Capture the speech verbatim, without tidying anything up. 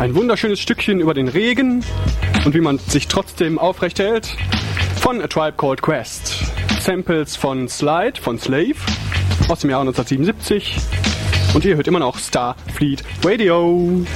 Ein wunderschönes Stückchen über den Regen und wie man sich trotzdem aufrecht hält von A Tribe Called Quest. Samples von Slide, von Slave aus dem Jahr neunzehnhundertsiebenundsiebzig und ihr hört immer noch Starfleet Radio.